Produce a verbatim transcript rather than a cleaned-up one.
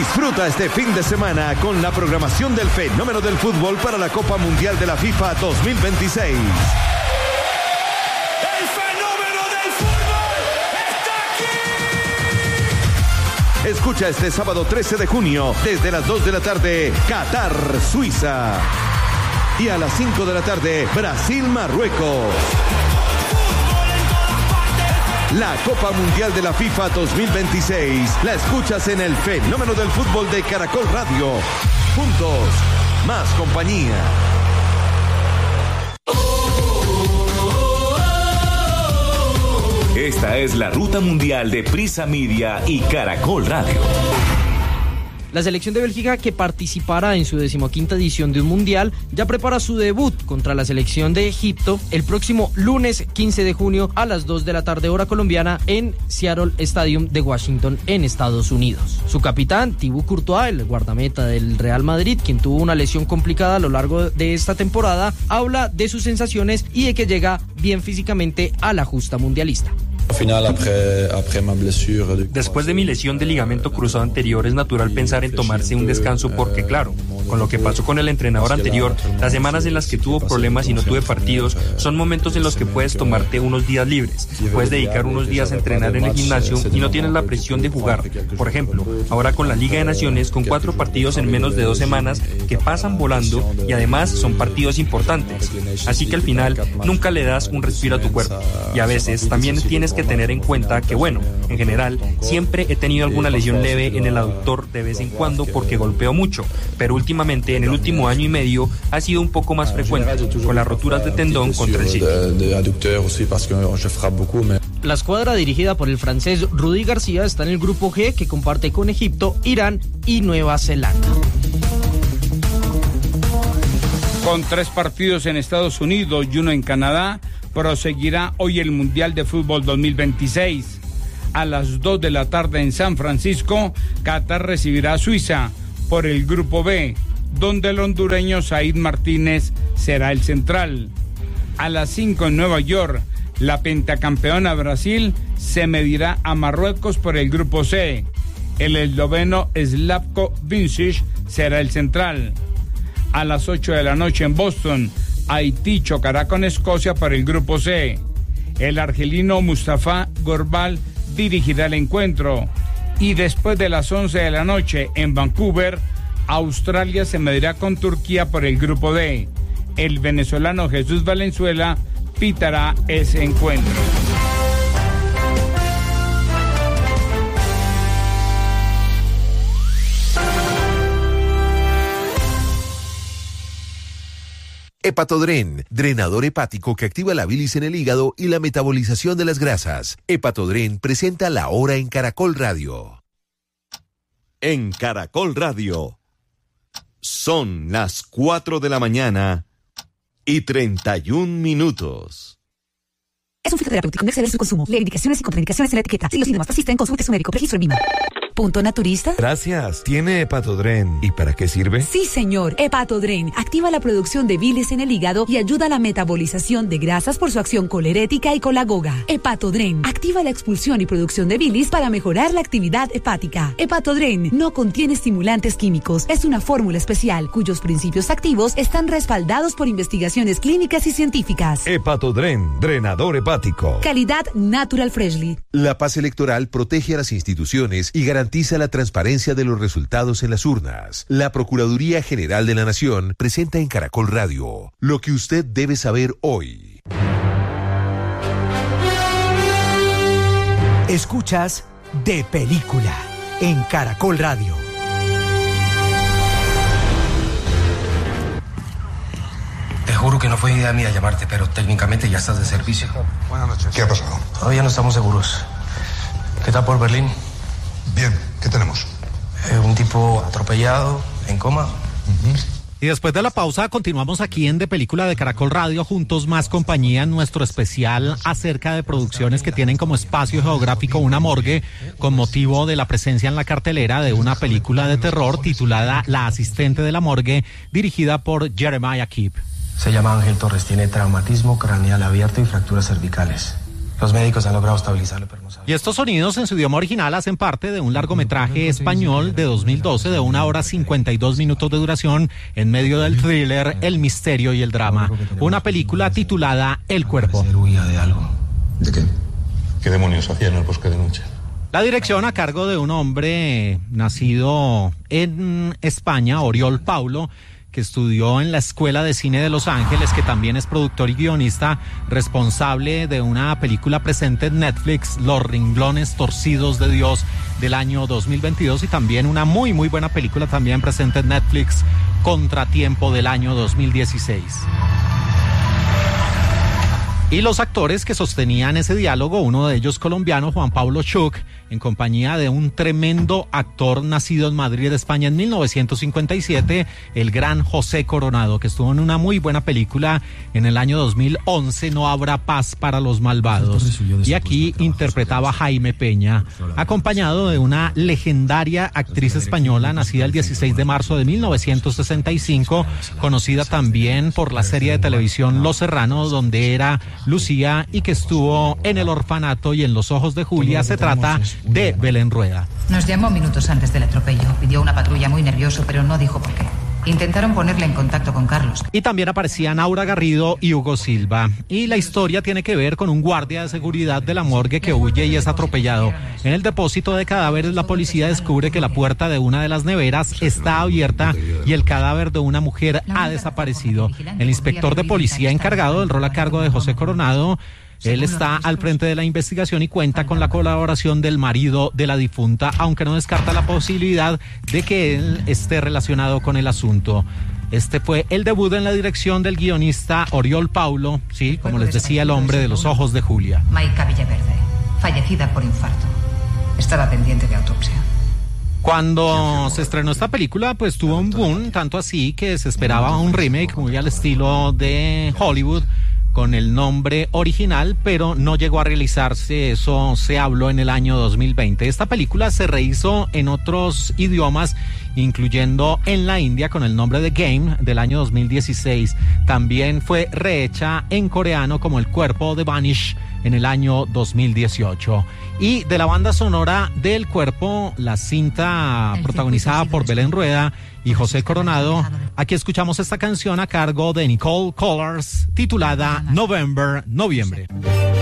Disfruta este fin de semana con la programación del fenómeno del fútbol para la Copa Mundial de la FIFA dos mil veintiséis. ¡El fenómeno del fútbol está aquí! Escucha este sábado trece de junio, desde las dos de la tarde, Qatar, Suiza. Y a las cinco de la tarde, Brasil, Marruecos. La Copa Mundial de la FIFA dos mil veintiséis la escuchas en el fenómeno del fútbol de Caracol Radio. Juntos, más compañía. Esta es la ruta mundial de Prisa Media y Caracol Radio. La selección de Bélgica, que participará en su decimoquinta edición de un mundial, ya prepara su debut contra la selección de Egipto el próximo lunes quince de junio a las dos de la tarde hora colombiana en Seattle Stadium de Washington, en Estados Unidos. Su capitán, Thibaut Courtois, el guardameta del Real Madrid, quien tuvo una lesión complicada a lo largo de esta temporada, habla de sus sensaciones y de que llega bien físicamente a la justa mundialista. Después de mi lesión de ligamento cruzado anterior, es natural pensar en tomarse un descanso porque, claro, con lo que pasó con el entrenador anterior, las semanas en las que tuvo problemas y no tuve partidos son momentos en los que puedes tomarte unos días libres. Puedes dedicar unos días a entrenar en el gimnasio y no tienes la presión de jugar. Por ejemplo, ahora con la Liga de Naciones, con cuatro partidos en menos de dos semanas que pasan volando y además son partidos importantes. Así que al final nunca le das un respiro a tu cuerpo. Y a veces también tienes que tener en cuenta que, bueno, en general, siempre he tenido alguna lesión leve en el aductor de vez en cuando porque golpeo mucho, pero últimamente, en el último año y medio, ha sido un poco más frecuente, con las roturas de tendón contra el City. La escuadra dirigida por el francés Rudy García está en el grupo G, que comparte con Egipto, Irán y Nueva Zelanda. Con tres partidos en Estados Unidos y uno en Canadá, proseguirá hoy el Mundial de Fútbol dos mil veintiséis. A las dos de la tarde en San Francisco, Qatar recibirá a Suiza por el Grupo B, donde el hondureño Said Martínez será el central. A las cinco en Nueva York, la pentacampeona Brasil se medirá a Marruecos por el Grupo C. El esloveno Slavko Vincic será el central. A las ocho de la noche en Boston, Haití chocará con Escocia para el Grupo C. El argelino Mustafa Gorbal dirigirá el encuentro. Y después de las once de la noche en Vancouver, Australia se medirá con Turquía por el Grupo D. El venezolano Jesús Valenzuela pitará ese encuentro. Hepatodren, drenador hepático que activa la bilis en el hígado y la metabolización de las grasas. Hepatodren presenta La Hora en Caracol Radio. En Caracol Radio, son las cuatro de la mañana y treinta y un minutos. Es un fitoterapéutico, no exceder su consumo. Lee indicaciones y contraindicaciones en la etiqueta. Si los síntomas persisten, consulte a su médico. Registro en Vima. ¿Punto naturista? Gracias. ¿Tiene Hepatodren? ¿Y para qué sirve? Sí, señor. Hepatodren activa la producción de bilis en el hígado y ayuda a la metabolización de grasas por su acción colerética y colagoga. Hepatodren activa la expulsión y producción de bilis para mejorar la actividad hepática. Hepatodren no contiene estimulantes químicos. Es una fórmula especial cuyos principios activos están respaldados por investigaciones clínicas y científicas. Hepatodren, drenador hepático. Calidad Natural Freshly. La paz electoral protege a las instituciones y garantiza la transparencia de los resultados en las urnas. La Procuraduría General de la Nación presenta en Caracol Radio lo que usted debe saber hoy. Escuchas De Película en Caracol Radio. Te juro que no fue idea mía llamarte, pero técnicamente ya estás de servicio. Buenas noches. ¿Qué ha pasado? Todavía no estamos seguros. ¿Qué tal por Berlín? Bien. ¿Qué tenemos? Eh, un tipo atropellado, en coma. Uh-huh. Y después de la pausa continuamos aquí en De Película de Caracol Radio, juntos más compañía, en nuestro especial acerca de producciones que tienen como espacio geográfico una morgue con motivo de la presencia en la cartelera de una película de terror titulada La asistente de la morgue, dirigida por Jeremiah Kipp. Se llama Ángel Torres, tiene traumatismo craneal abierto y fracturas cervicales. Los médicos han logrado estabilizarlo, pero no saben. Y estos sonidos en su idioma original hacen parte de un largometraje español de dos mil doce de una hora cincuenta y dos minutos de duración en medio del thriller, el misterio y el drama. Una película titulada El Cuerpo. ¿De algo? ¿De qué? ¿Qué demonios hacía en el bosque de noche? La dirección a cargo de un hombre nacido en España, Oriol Paulo, que estudió en la Escuela de Cine de Los Ángeles, que también es productor y guionista, responsable de una película presente en Netflix, Los Renglones Torcidos de Dios, del año dos mil veintidós, y también una muy muy buena película también presente en Netflix, Contratiempo, del año dos mil dieciséis. Y los actores que sostenían ese diálogo, uno de ellos colombiano, Juan Pablo Schuch, en compañía de un tremendo actor nacido en Madrid, España, en mil novecientos cincuenta y siete, el gran José Coronado, que estuvo en una muy buena película en el año dos mil once, No habrá paz para los malvados. Y aquí interpretaba a Jaime Peña, acompañado de una legendaria actriz española, nacida el dieciséis de marzo de mil novecientos sesenta y cinco, conocida también por la serie de televisión Los Serranos, donde era Lucía, y que estuvo en El Orfanato y en Los ojos de Julia. Se trata de Belén Rueda. Nos llamó minutos antes del atropello. Pidió una patrulla, muy nervioso, pero no dijo por qué. Intentaron ponerle en contacto con Carlos. Y también aparecían Aura Garrido y Hugo Silva. Y la historia tiene que ver con un guardia de seguridad de la morgue que huye y es atropellado. En el depósito de cadáveres, la policía descubre que la puerta de una de las neveras está abierta y el cadáver de una mujer ha desaparecido. El inspector de policía encargado del rol a cargo de José Coronado, él está al frente de la investigación y cuenta con la colaboración del marido de la difunta, aunque no descarta la posibilidad de que él esté relacionado con el asunto. Este fue el debut en la dirección del guionista Oriol Paulo, sí, como les decía, el hombre de Los ojos de Julia. Maica Villaverde, fallecida por infarto. Estaba pendiente de autopsia. Cuando se estrenó esta película, pues tuvo un boom, tanto así que se esperaba un remake muy al estilo de Hollywood, con el nombre original, pero no llegó a realizarse. Eso se habló en el año dos mil veinte. Esta película se rehizo en otros idiomas, incluyendo en la India con el nombre de Game, del año dos mil dieciséis. También fue rehecha en coreano como El Cuerpo de Vanish en el año dos mil dieciocho. Y de la banda sonora del Cuerpo, la cinta protagonizada por Belén Rueda y José Coronado, aquí escuchamos esta canción a cargo de Nicole Colors, titulada November, Noviembre.